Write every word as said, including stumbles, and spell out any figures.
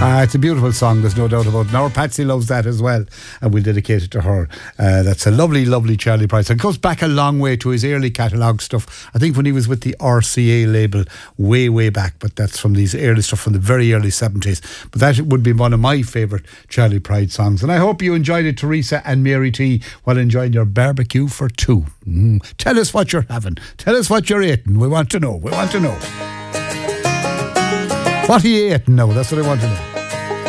Ah, it's a beautiful song, there's no doubt about it. Now, our Patsy loves that as well, and we'll dedicate it to her. Uh, that's a lovely, lovely Charlie Price. It goes back a long way to his early catalogue stuff. I think when he was with the R C A label way, way back, but that's from these early stuff from the very early seventies. But that would be one of my favourite Charlie Price songs. And I hope you enjoyed it, Teresa and Mary T, while enjoying your barbecue for two. Mm. Tell us what you're having. Tell us what you're eating. We want to know. We want to know. What are you eating now? That's what I want to know.